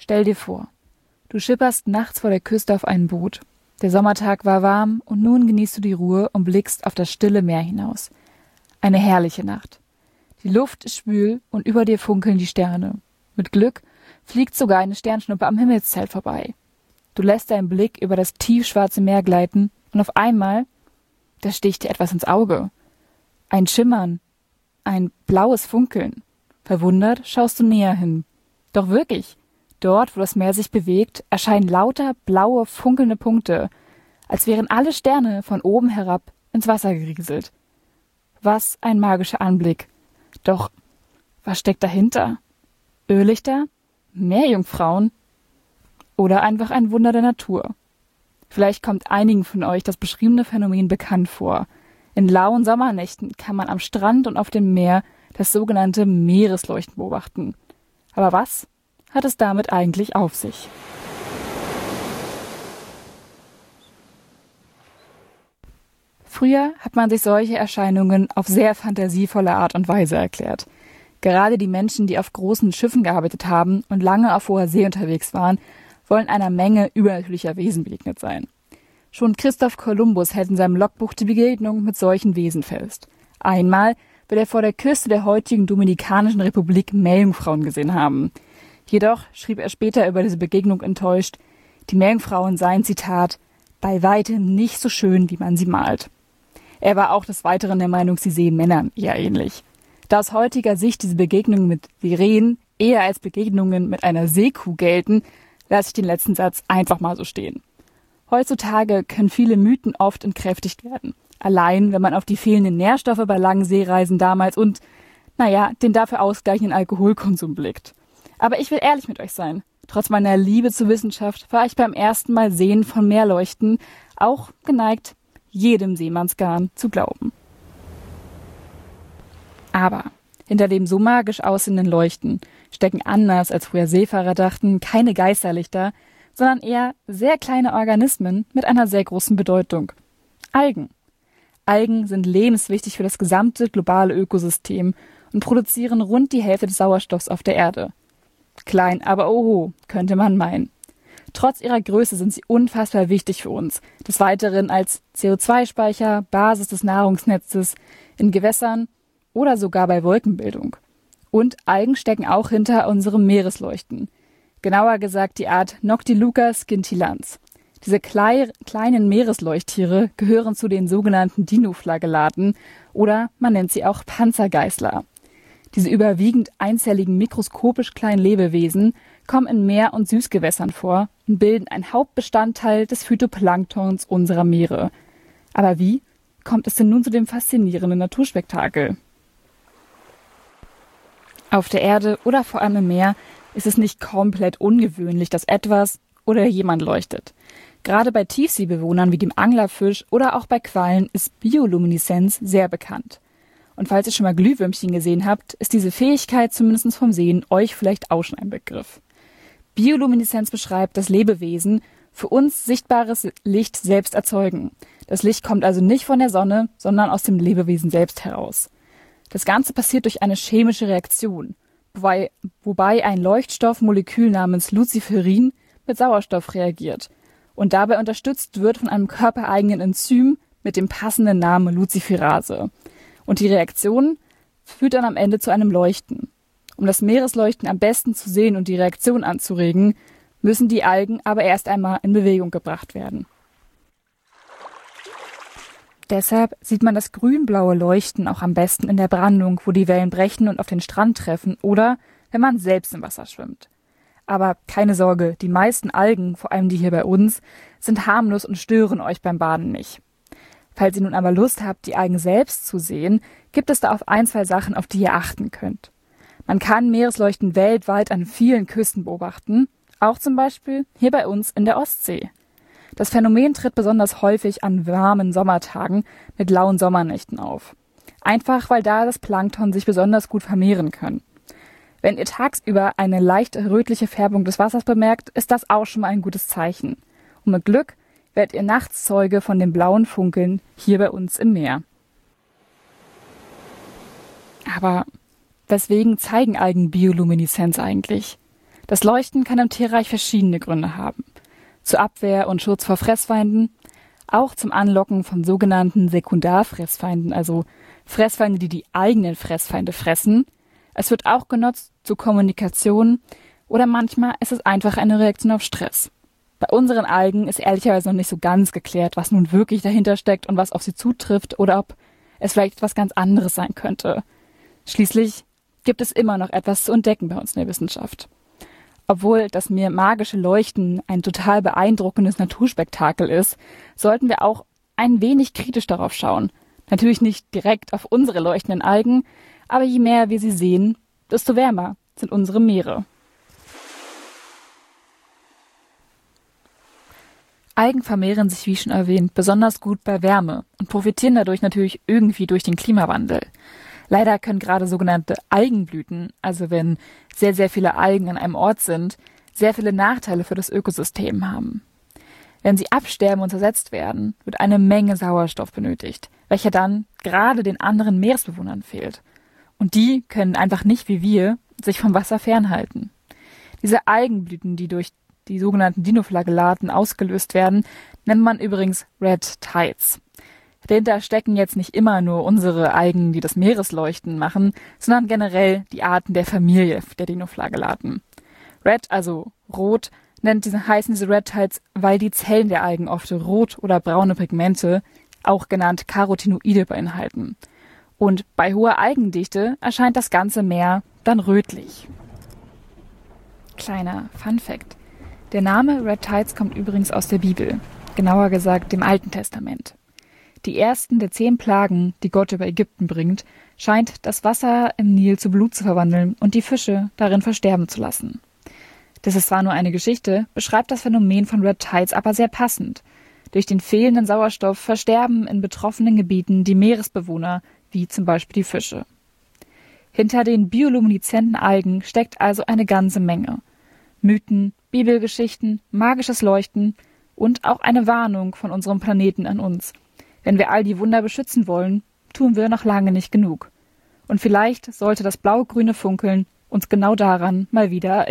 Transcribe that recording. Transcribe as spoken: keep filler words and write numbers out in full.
Stell dir vor, du schipperst nachts vor der Küste auf ein Boot. Der Sommertag war warm und nun genießt du die Ruhe und blickst auf das stille Meer hinaus. Eine herrliche Nacht. Die Luft ist schwül und über dir funkeln die Sterne. Mit Glück fliegt sogar eine Sternschnuppe am Himmelszelt vorbei. Du lässt deinen Blick über das tiefschwarze Meer gleiten und auf einmal, da sticht dir etwas ins Auge. Ein Schimmern, ein blaues Funkeln. Verwundert schaust du näher hin. Doch wirklich, dort, wo das Meer sich bewegt, erscheinen lauter blaue, funkelnde Punkte, als wären alle Sterne von oben herab ins Wasser gerieselt. Was ein magischer Anblick. Doch was steckt dahinter? Irrlichter? Meerjungfrauen? Oder einfach ein Wunder der Natur? Vielleicht kommt einigen von euch das beschriebene Phänomen bekannt vor. In lauen Sommernächten kann man am Strand und auf dem Meer das sogenannte Meeresleuchten beobachten. Aber was hat es damit eigentlich auf sich? Früher hat man sich solche Erscheinungen auf sehr fantasievolle Art und Weise erklärt. Gerade die Menschen, die auf großen Schiffen gearbeitet haben und lange auf hoher See unterwegs waren, wollen einer Menge übernatürlicher Wesen begegnet sein. Schon Christoph Kolumbus hält in seinem Logbuch die Begegnung mit solchen Wesen fest. Einmal will er vor der Küste der heutigen Dominikanischen Republik Meerjungfrauen gesehen haben. Jedoch schrieb er später über diese Begegnung enttäuscht, die Meerjungfrauen seien, Zitat, bei weitem nicht so schön, wie man sie malt. Er war auch des Weiteren der Meinung, sie seien Männern eher ähnlich. Da aus heutiger Sicht diese Begegnungen mit Sirenen eher als Begegnungen mit einer Seekuh gelten, lasse ich den letzten Satz einfach mal so stehen. Heutzutage können viele Mythen oft entkräftigt werden. Allein, wenn man auf die fehlenden Nährstoffe bei langen Seereisen damals und, naja, den dafür ausgleichenden Alkoholkonsum blickt. Aber ich will ehrlich mit euch sein. Trotz meiner Liebe zur Wissenschaft war ich beim ersten Mal Sehen von Meerleuchten auch geneigt, jedem Seemannsgarn zu glauben. Aber hinter dem so magisch aussehenden Leuchten stecken anders, als früher Seefahrer dachten, keine Geisterlichter, sondern eher sehr kleine Organismen mit einer sehr großen Bedeutung. Algen. Algen sind lebenswichtig für das gesamte globale Ökosystem und produzieren rund die Hälfte des Sauerstoffs auf der Erde. Klein, aber oho, könnte man meinen. Trotz ihrer Größe sind sie unfassbar wichtig für uns. Des Weiteren als C O zwei Speicher, Basis des Nahrungsnetzes, in Gewässern oder sogar bei Wolkenbildung. Und Algen stecken auch hinter unserem Meeresleuchten. Genauer gesagt die Art Noctiluca scintillans. Diese klei- kleinen Meeresleuchttiere gehören zu den sogenannten Dinoflagellaten oder man nennt sie auch Panzergeißler. Diese überwiegend einzelligen mikroskopisch kleinen Lebewesen kommen in Meer- und Süßgewässern vor und bilden einen Hauptbestandteil des Phytoplanktons unserer Meere. Aber wie kommt es denn nun zu dem faszinierenden Naturspektakel? Auf der Erde oder vor allem im Meer ist es nicht komplett ungewöhnlich, dass etwas oder jemand leuchtet. Gerade bei Tiefseebewohnern wie dem Anglerfisch oder auch bei Quallen ist Biolumineszenz sehr bekannt. Und falls ihr schon mal Glühwürmchen gesehen habt, ist diese Fähigkeit zumindest vom Sehen euch vielleicht auch schon ein Begriff. Biolumineszenz beschreibt, dass Lebewesen für uns sichtbares Licht selbst erzeugen. Das Licht kommt also nicht von der Sonne, sondern aus dem Lebewesen selbst heraus. Das Ganze passiert durch eine chemische Reaktion, wobei, wobei ein Leuchtstoffmolekül namens Luciferin mit Sauerstoff reagiert und dabei unterstützt wird von einem körpereigenen Enzym mit dem passenden Namen Luciferase. Und die Reaktion führt dann am Ende zu einem Leuchten. Um das Meeresleuchten am besten zu sehen und die Reaktion anzuregen, müssen die Algen aber erst einmal in Bewegung gebracht werden. Deshalb sieht man das grün-blaue Leuchten auch am besten in der Brandung, wo die Wellen brechen und auf den Strand treffen oder wenn man selbst im Wasser schwimmt. Aber keine Sorge, die meisten Algen, vor allem die hier bei uns, sind harmlos und stören euch beim Baden nicht. Falls ihr nun aber Lust habt, die Algen selbst zu sehen, gibt es da auf ein, zwei Sachen, auf die ihr achten könnt. Man kann Meeresleuchten weltweit an vielen Küsten beobachten, auch zum Beispiel hier bei uns in der Ostsee. Das Phänomen tritt besonders häufig an warmen Sommertagen mit lauen Sommernächten auf. Einfach, weil da das Plankton sich besonders gut vermehren kann. Wenn ihr tagsüber eine leicht rötliche Färbung des Wassers bemerkt, ist das auch schon mal ein gutes Zeichen. Und mit Glück werdet ihr nachts Zeuge von den blauen Funkeln hier bei uns im Meer. Aber weswegen zeigen Algen Biolumineszenz eigentlich? Das Leuchten kann im Tierreich verschiedene Gründe haben. Zur Abwehr und Schutz vor Fressfeinden, auch zum Anlocken von sogenannten Sekundarfressfeinden, also Fressfeinde, die die eigenen Fressfeinde fressen. Es wird auch genutzt zur Kommunikation oder manchmal ist es einfach eine Reaktion auf Stress. Bei unseren Algen ist ehrlicherweise noch nicht so ganz geklärt, was nun wirklich dahinter steckt und was auf sie zutrifft oder ob es vielleicht etwas ganz anderes sein könnte. Schließlich gibt es immer noch etwas zu entdecken bei uns in der Wissenschaft. Obwohl das mir magische Leuchten ein total beeindruckendes Naturspektakel ist, sollten wir auch ein wenig kritisch darauf schauen. Natürlich nicht direkt auf unsere leuchtenden Algen, aber je mehr wir sie sehen, desto wärmer sind unsere Meere. Algen vermehren sich, wie schon erwähnt, besonders gut bei Wärme und profitieren dadurch natürlich irgendwie durch den Klimawandel. Leider können gerade sogenannte Algenblüten, also wenn sehr, sehr viele Algen an einem Ort sind, sehr viele Nachteile für das Ökosystem haben. Wenn sie absterben und zersetzt werden, wird eine Menge Sauerstoff benötigt, welcher dann gerade den anderen Meeresbewohnern fehlt. Und die können einfach nicht wie wir sich vom Wasser fernhalten. Diese Algenblüten, die durch die sogenannten Dinoflagellaten ausgelöst werden, nennt man übrigens Red Tides. Dahinter stecken jetzt nicht immer nur unsere Algen, die das Meeresleuchten machen, sondern generell die Arten der Familie der Dinoflagellaten. Red, also rot, nennt diese, heißen diese Red Tides, weil die Zellen der Algen oft rot oder braune Pigmente, auch genannt Carotinoide, beinhalten. Und bei hoher Algendichte erscheint das ganze Meer dann rötlich. Kleiner Fun Fact: Der Name Red Tides kommt übrigens aus der Bibel, genauer gesagt dem Alten Testament. Die ersten der zehn Plagen, die Gott über Ägypten bringt, scheint das Wasser im Nil zu Blut zu verwandeln und die Fische darin versterben zu lassen. Das ist zwar nur eine Geschichte, beschreibt das Phänomen von Red Tides aber sehr passend. Durch den fehlenden Sauerstoff versterben in betroffenen Gebieten die Meeresbewohner, wie zum Beispiel die Fische. Hinter den biolumineszenten Algen steckt also eine ganze Menge. Mythen, Bibelgeschichten, magisches Leuchten und auch eine Warnung von unserem Planeten an uns. Wenn wir all die Wunder beschützen wollen, tun wir noch lange nicht genug. Und vielleicht sollte das blau-grüne Funkeln uns genau daran mal wieder